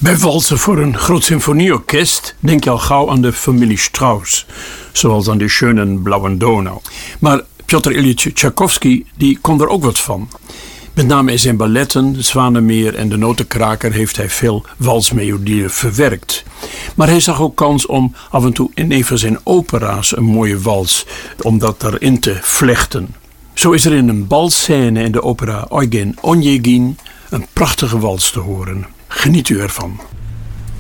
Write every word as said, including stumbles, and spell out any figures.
Bij walsen voor een groot symfonieorkest denk je al gauw aan de familie Strauss, zoals aan de Schönen Blauen Donau. Maar Pjotr Ilyich Tchaikovsky die kon er ook wat van. Met name in zijn balletten, het Zwanemeer en de Notenkraker heeft hij veel walsmelodieën verwerkt. Maar hij zag ook kans om af en toe in een van zijn opera's een mooie wals, om dat erin te vlechten. Zo is er in een balscène in de opera Eugen Onegin een prachtige wals te horen. Geniet u ervan.